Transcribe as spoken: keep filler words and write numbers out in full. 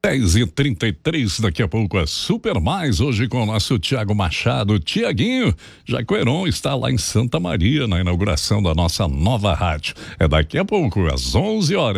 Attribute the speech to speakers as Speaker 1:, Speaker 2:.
Speaker 1: dez e trinta e três, daqui a pouco é Super Mais, hoje com o nosso Tiago Machado. Tiaguinho, Jacoeron está lá em Santa Maria na inauguração da nossa nova rádio. É daqui a pouco, às onze horas.